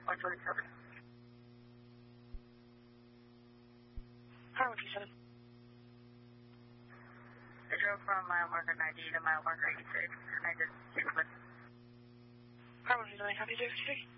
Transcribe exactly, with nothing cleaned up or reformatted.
one twenty-seven. Car one two seven. I drove from mile marker ninety to mile marker eighty-six, and I just hit with. Car one two seven, copy zero three.